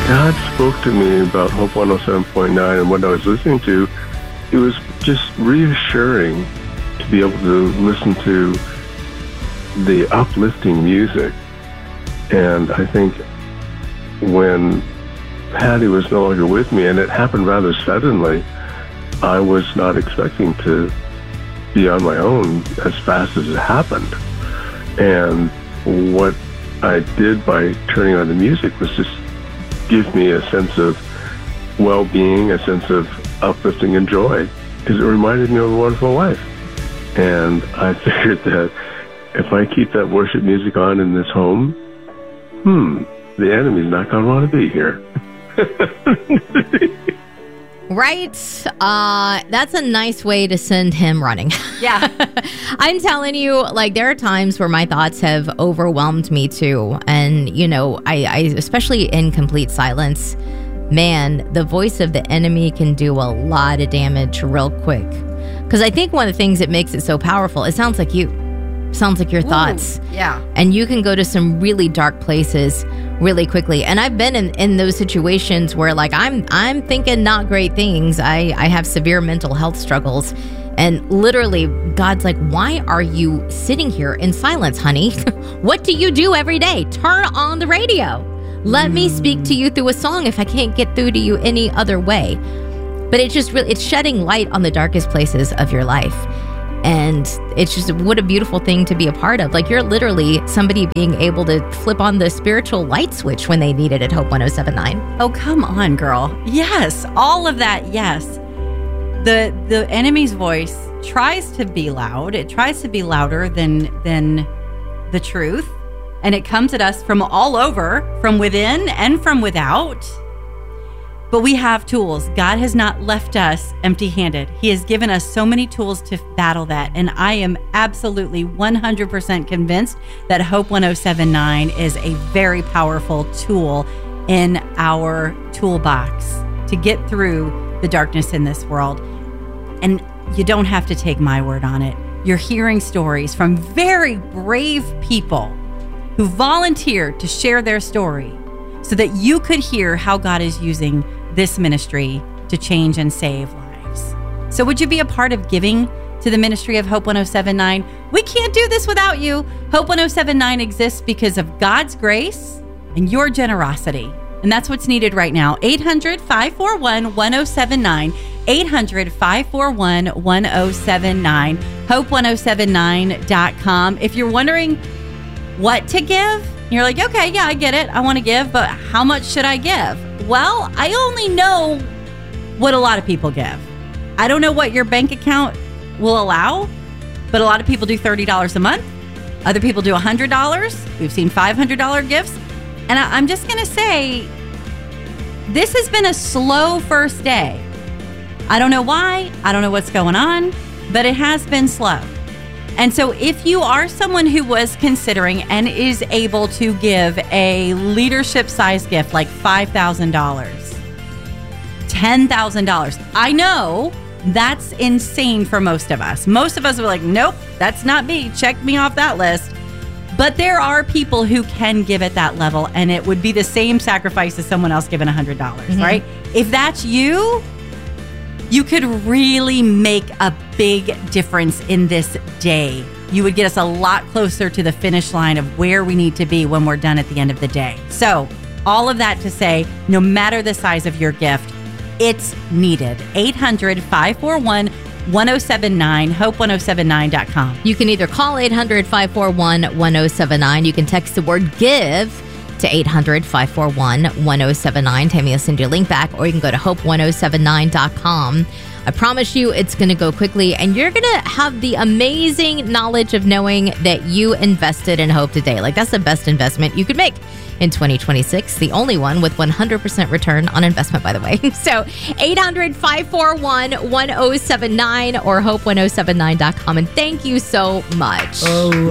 God spoke to me about Hope 107.9 and what I was listening to. It was just reassuring to be able to listen to the uplifting music. And I think when Patty was no longer with me, and it happened rather suddenly, I was not expecting to be on my own as fast as it happened. And what I did by turning on the music was just give me a sense of well-being, a sense of uplifting and joy, because it reminded me of a wonderful life. And I figured that if I keep that worship music on in this home, the enemy's not going to want to be here. Right? That's a nice way to send him running. Yeah. I'm telling you, like, there are times where my thoughts have overwhelmed me too. And, you know, I especially in complete silence, man, the voice of the enemy can do a lot of damage real quick. Because I think one of the things that makes it so powerful, it sounds like you. Sounds like your thoughts. Yeah. And you can go to some really dark places really quickly. And I've been in those situations where, like, I'm thinking not great things. I have severe mental health struggles. And literally, God's like, why are you sitting here in silence, honey? What do you do every day? Turn on the radio. Let me speak to you through a song if I can't get through to you any other way. But it's just really, it's shedding light on the darkest places of your life. And it's just, what a beautiful thing to be a part of. Like, you're literally somebody being able to flip on the spiritual light switch when they need it at Hope 107.9. Oh, come on, girl. Yes, all of that, yes. The enemy's voice tries to be loud. It tries to be louder than the truth. And it comes at us from all over, from within and from without. But we have tools. God has not left us empty-handed. He has given us so many tools to battle that. And I am absolutely 100% convinced that Hope 107.9 is a very powerful tool in our toolbox to get through the darkness in this world. And you don't have to take my word on it. You're hearing stories from very brave people who volunteered to share their story so that you could hear how God is using this ministry to change and save lives. So would you be a part of giving to the ministry of Hope 107.9? We can't do this without you. Hope 107.9 exists because of God's grace and your generosity. And that's what's needed right now. 800-541-1079. 800-541-1079. Hope1079.com. If you're wondering what to give, you're like, okay, yeah, I get it. I want to give, but how much should I give? Well, I only know what a lot of people give. I don't know what your bank account will allow, but a lot of people do $30 a month. Other people do $100. We've seen $500 gifts. And I'm just going to say, this has been a slow first day. I don't know why. I don't know what's going on, but it has been slow. And so if you are someone who was considering and is able to give a leadership-sized gift like $5,000, $10,000, I know that's insane for most of us. Most of us are like, nope, that's not me. Check me off that list. But there are people who can give at that level, and it would be the same sacrifice as someone else giving $100, right? If that's you, you could really make a big difference in this day. You would get us a lot closer to the finish line of where we need to be when we're done at the end of the day. So all of that to say, no matter the size of your gift, it's needed. 800-541-1079, hope1079.com. You can either call 800-541-1079. You can text the word GIVE to 800-541-1079. Tammy will send you a link back, or you can go to hope1079.com. I promise you it's going to go quickly, and you're going to have the amazing knowledge of knowing that you invested in Hope today. Like, that's the best investment you could make in 2026. The only one with 100% return on investment, by the way. So 800-541-1079 or hope1079.com. And thank you so much. Oh.